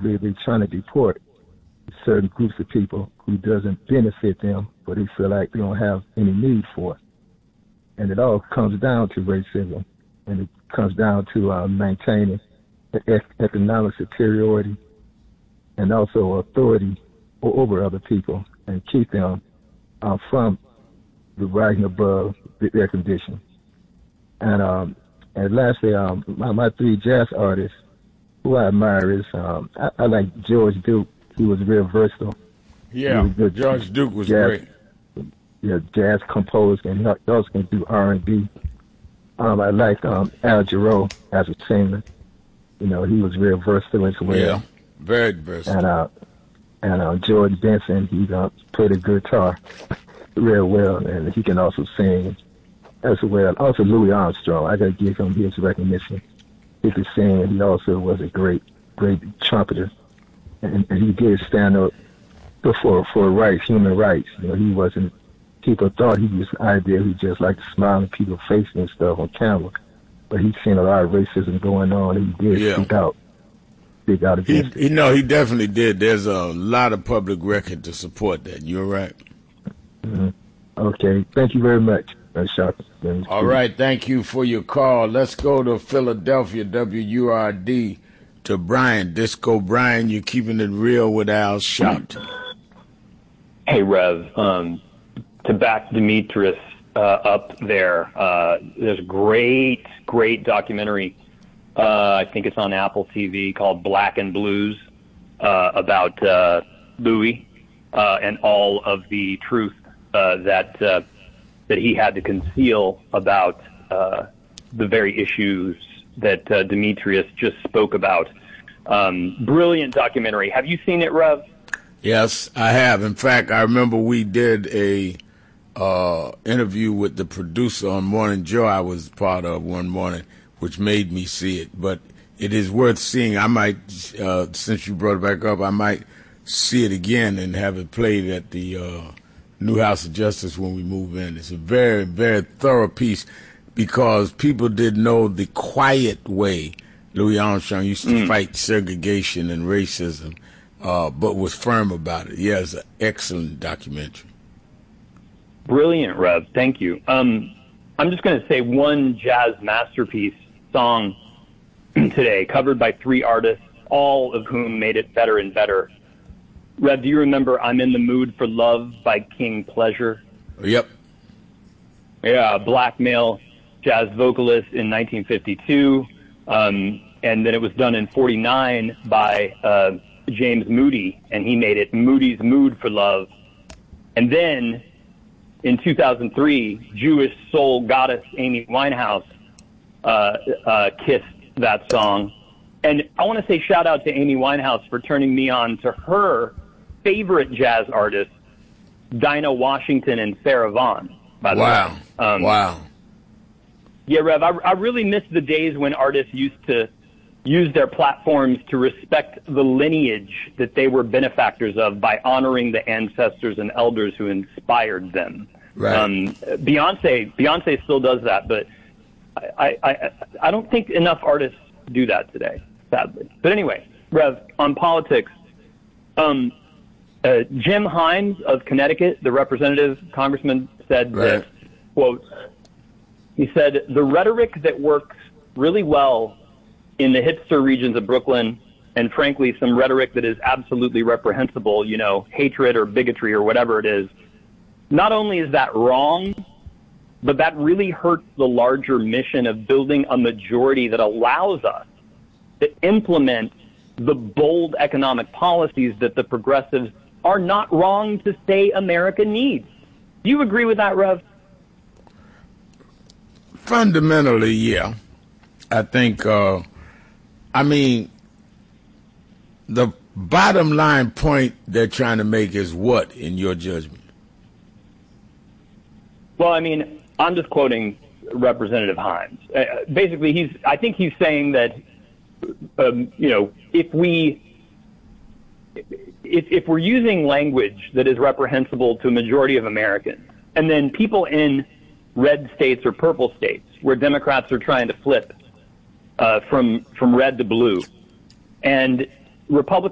believe they're trying to deport certain groups of people who doesn't benefit them, but they feel like they don't have any need for it. And it all comes down to racism, and it comes down to maintaining economic superiority and also authority over other people and keep them from the rising above their condition. And lastly, my three jazz artists who I admire is I like George Duke. He was real versatile. Yeah, George Duke was great. Yeah, jazz composer, and he also can do R&B. I like Al Jarreau as a singer. You know, he was real versatile as well. Yeah, very versatile. And George Benson, he played the guitar real well, and he can also sing as well. Also, Louis Armstrong, I got to give him his recognition. He could sing, and he also was a great trumpeter. And he did stand up for rights, human rights. You know, people thought he was an idea who just liked to smile in people's faces and stuff on camera. But he's seen a lot of racism going on, and he did speak out against it. You know, he definitely did. There's a lot of public record to support that. You're right. Mm-hmm. Okay. Thank you very much, Sharp. All right. Thank you for your call. Let's go to Philadelphia, WURD. To Brian, Disco Brian, you're keeping it real with Al Sharpton. Hey, Rev, to back Demetrius up there, there's a great documentary, I think it's on Apple TV, called Black and Blues, about Louis and all of the truth that he had to conceal about the very issues that Demetrius just spoke about. Brilliant documentary. Have you seen it, Rev? Yes, I have. In fact, I remember we did a interview with the producer on Morning Joe I was part of one morning, which made me see it. But it is worth seeing. I might, since you brought it back up, I might see it again and have it played at the New House of Justice when we move in. It's a very, very thorough piece, because people didn't know the quiet way Louis Armstrong used to fight segregation and racism, but was firm about it. Yeah, it's an excellent documentary. Brilliant, Rev. Thank you. I'm just going to say one jazz masterpiece song today, covered by three artists, all of whom made it better and better. Rev, do you remember I'm in the Mood for Love by King Pleasure? Yep. Yeah, black male jazz vocalist in 1952, and then it was done in 49 by James Moody, and he made it Moody's Mood for Love. And then in 2003, Jewish soul goddess Amy Winehouse kissed that song. And I want to say shout out to Amy Winehouse for turning me on to her favorite jazz artists, Dinah Washington and Sarah Vaughan, by the way. Wow. Yeah, Rev, I really miss the days when artists used to use their platforms to respect the lineage that they were benefactors of by honoring the ancestors and elders who inspired them. Right. Beyonce still does that, but I don't think enough artists do that today, sadly. But anyway, Rev, on politics, Jim Himes of Connecticut, the representative congressman, said that, quote, he said, the rhetoric that works really well in the hipster regions of Brooklyn, and frankly, some rhetoric that is absolutely reprehensible, you know, hatred or bigotry or whatever it is, not only is that wrong, but that really hurts the larger mission of building a majority that allows us to implement the bold economic policies that the progressives are not wrong to say America needs. Do you agree with that, Rev? Fundamentally, yeah. I think, the bottom line point they're trying to make is what, in your judgment? Well, I'm just quoting Representative Himes. Basically, I think he's saying that, if we're using language that is reprehensible to a majority of Americans, and then people in red states or purple states where Democrats are trying to flip from red to blue, and Republicans